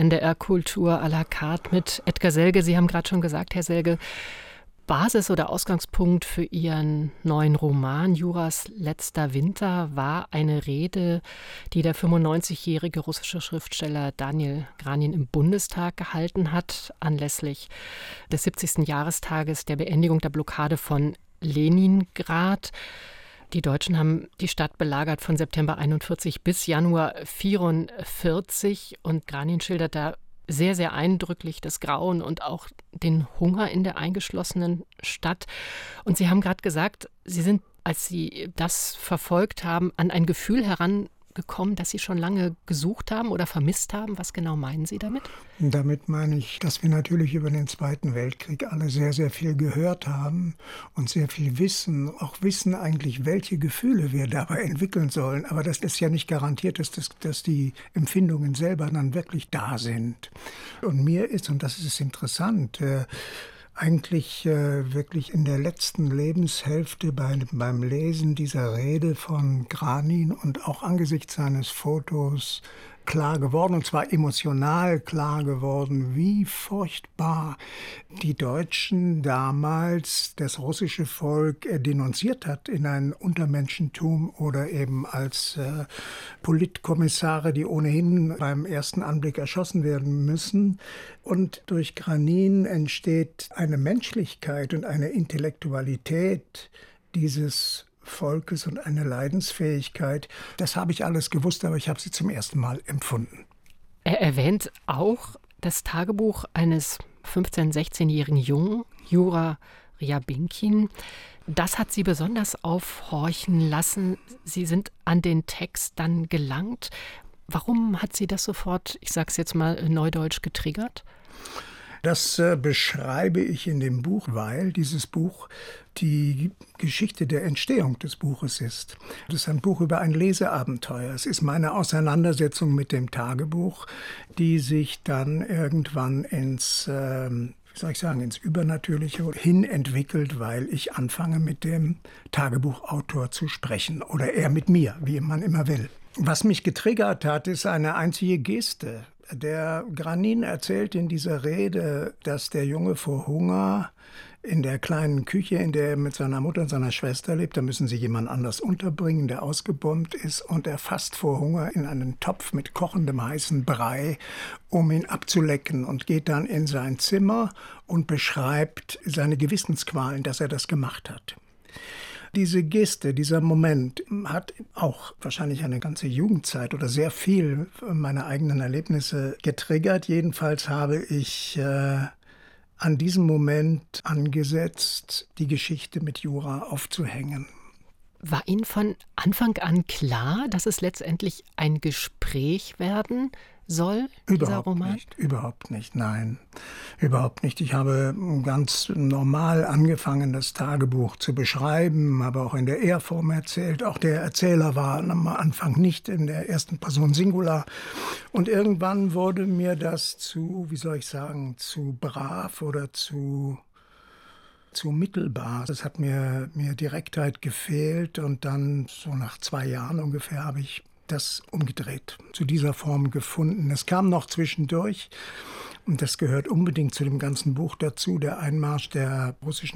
NDR Kultur à la carte mit Edgar Selge. Sie haben gerade schon gesagt, Herr Selge, Basis oder Ausgangspunkt für Ihren neuen Roman Juras letzter Winter war eine Rede, die der 95-jährige russische Schriftsteller Daniel Granin im Bundestag gehalten hat, anlässlich des 70. Jahrestages der Beendigung der Blockade von Leningrad. Die Deutschen haben die Stadt belagert von September 41 bis Januar 44 und Granin schildert da sehr, sehr eindrücklich das Grauen und auch den Hunger in der eingeschlossenen Stadt. Und Sie haben gerade gesagt, Sie sind, als Sie das verfolgt haben, an ein Gefühl herangekommen, das Sie schon lange gesucht haben oder vermisst haben. Was genau meinen Sie damit? Damit meine ich, dass wir natürlich über den Zweiten Weltkrieg alle sehr, sehr viel gehört haben und sehr viel wissen, auch wissen eigentlich, welche Gefühle wir dabei entwickeln sollen. Aber das ist ja nicht garantiert, dass die Empfindungen selber dann wirklich da sind. Und mir ist, und das ist interessant, eigentlich wirklich in der letzten Lebenshälfte beim Lesen dieser Rede von Granin und auch angesichts seines Fotos klar geworden, und zwar emotional klar geworden, wie furchtbar die Deutschen damals das russische Volk denunziert hat in ein Untermenschentum oder eben als Politkommissare, die ohnehin beim ersten Anblick erschossen werden müssen. Und durch Granin entsteht eine Menschlichkeit und eine Intellektualität dieses Volkes und eine Leidensfähigkeit. Das habe ich alles gewusst, aber ich habe sie zum ersten Mal empfunden. Er erwähnt auch das Tagebuch eines 15-, 16-jährigen Jungen, Jura Ryabinkin. Das hat Sie besonders aufhorchen lassen. Sie sind an den Text dann gelangt. Warum hat Sie das sofort, ich sage es jetzt mal neudeutsch, getriggert? Das beschreibe ich in dem Buch, weil dieses Buch die Geschichte der Entstehung des Buches ist. Es ist ein Buch über ein Leseabenteuer. Es ist meine Auseinandersetzung mit dem Tagebuch, die sich dann irgendwann ins Übernatürliche hin entwickelt, weil ich anfange, mit dem Tagebuchautor zu sprechen. Oder er mit mir, wie man immer will. Was mich getriggert hat, ist eine einzige Geste. Der Granin erzählt in dieser Rede, dass der Junge vor Hunger in der kleinen Küche, in der er mit seiner Mutter und seiner Schwester lebt, da müssen sie jemand anders unterbringen, der ausgebombt ist, und er fasst vor Hunger in einen Topf mit kochendem heißen Brei, um ihn abzulecken, und geht dann in sein Zimmer und beschreibt seine Gewissensqualen, dass er das gemacht hat. Diese Geste, dieser Moment hat auch wahrscheinlich eine ganze Jugendzeit oder sehr viel meiner eigenen Erlebnisse getriggert. Jedenfalls habe ich an diesem Moment angesetzt, die Geschichte mit Jura aufzuhängen. War Ihnen von Anfang an klar, dass es letztendlich ein Gespräch werden soll, dieser Roman? Überhaupt nicht, nein. Überhaupt nicht. Ich habe ganz normal angefangen, das Tagebuch zu beschreiben, habe auch in der Er-Form erzählt. Auch der Erzähler war am Anfang nicht in der ersten Person Singular. Und irgendwann wurde mir das zu brav oder zu mittelbar. Das hat mir Direktheit gefehlt, und dann so nach 2 Jahren ungefähr habe ich das umgedreht, zu dieser Form gefunden. Es kam noch zwischendurch, und das gehört unbedingt zu dem ganzen Buch dazu, der Einmarsch der russischen